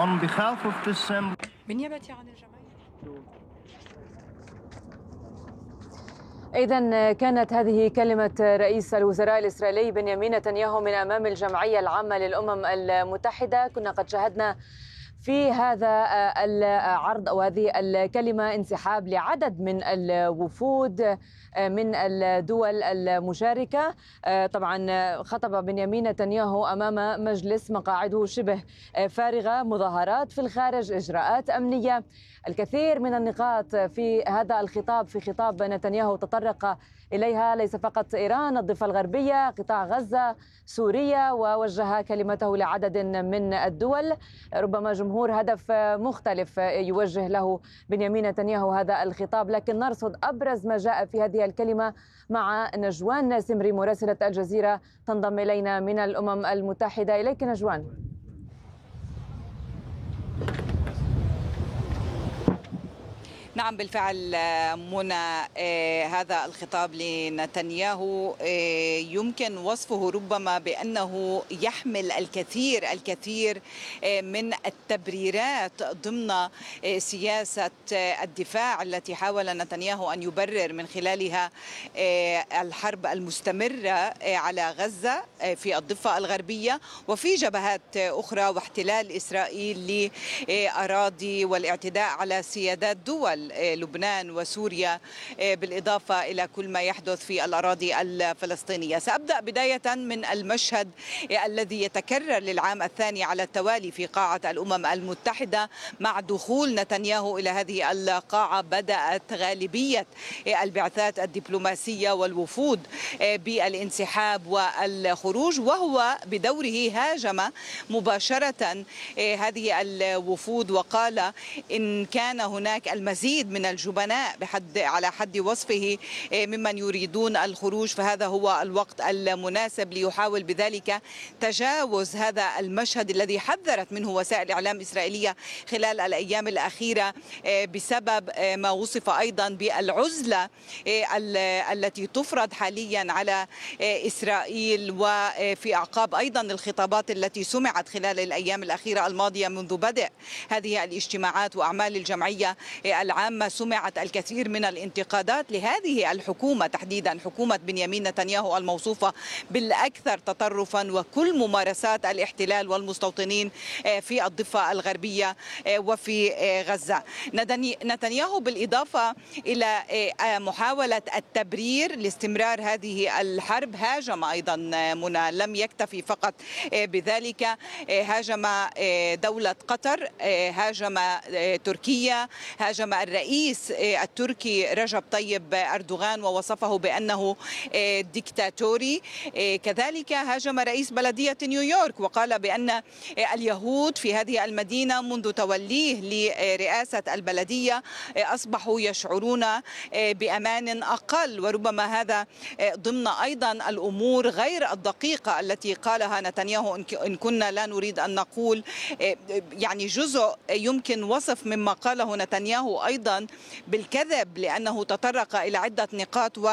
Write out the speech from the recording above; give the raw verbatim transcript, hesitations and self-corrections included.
On behalf of the Assembly. بالنيابة عن الجمعية. إذن كانت هذه كلمة رئيس الوزراء الإسرائيلي بنيامين نتنياهو من أمام الجمعية العامة للأمم المتحدة. كنا قد شاهدنا في هذا العرض أو هذه الكلمة انسحاب لعدد من الوفود من الدول المشاركة. طبعا خطب بنيامين نتنياهو أمام مجلس مقاعده شبه فارغة، مظاهرات في الخارج، إجراءات أمنية. الكثير من النقاط في هذا الخطاب، في خطاب نتنياهو تطرق إليها، ليس فقط إيران، الضفة الغربية، قطاع غزة، سوريا، ووجه كلمته لعدد من الدول. ربما جمهور هدف مختلف يوجه له بنيامين نتنياهو هذا الخطاب، لكن نرصد أبرز ما جاء في هذه الكلمة مع نجوان سمري مراسلة الجزيرة تنضم إلينا من الأمم المتحدة. إليك نجوان. نعم بالفعل منى، هذا الخطاب لنتنياهو يمكن وصفه ربما بأنه يحمل الكثير الكثير من التبريرات ضمن سياسة الدفاع التي حاول نتنياهو أن يبرر من خلالها الحرب المستمرة على غزة في الضفة الغربية وفي جبهات أخرى، واحتلال إسرائيل لأراضي والاعتداء على سيادات دول لبنان وسوريا، بالإضافة إلى كل ما يحدث في الأراضي الفلسطينية. سأبدأ بداية من المشهد الذي يتكرر للعام الثاني على التوالي في قاعة الأمم المتحدة. مع دخول نتنياهو إلى هذه القاعة بدأت غالبية البعثات الدبلوماسية والوفود بالانسحاب والخروج، وهو بدوره هاجم مباشرة هذه الوفود وقال إن كان هناك المزيد من الجبناء بحد على حد وصفه ممن يريدون الخروج فهذا هو الوقت المناسب ليحاول بذلك تجاوز هذا المشهد الذي حذرت منه وسائل الإعلام الإسرائيلية خلال الأيام الأخيرة بسبب ما وصف أيضا بالعزلة التي تفرض حاليا على إسرائيل، وفي أعقاب أيضا الخطابات التي سمعت خلال الأيام الأخيرة الماضية منذ بدء هذه الاجتماعات وأعمال الجمعية العامة. سمعت الكثير من الانتقادات لهذه الحكومة تحديدا، حكومة بنيامين نتنياهو الموصوفة بالأكثر تطرفا وكل ممارسات الاحتلال والمستوطنين في الضفة الغربية وفي غزة. نتنياهو بالإضافة إلى محاولة التبرير لاستمرار هذه الحرب هاجم أيضا منى، لم يكتفي فقط بذلك، هاجم دولة قطر، هاجم تركيا، هاجم الرئيس التركي رجب طيب أردوغان ووصفه بأنه ديكتاتوري. كذلك هاجم رئيس بلدية نيويورك وقال بأن اليهود في هذه المدينة منذ توليه لرئاسة البلدية أصبحوا يشعرون بأمان أقل، وربما هذا ضمن أيضا الأمور غير الدقيقة التي قالها نتنياهو إن كنا لا نريد أن نقول يعني جزء يمكن وصف مما قاله نتنياهو أيضا بالكذب، لأنه تطرق إلى عدة نقاط.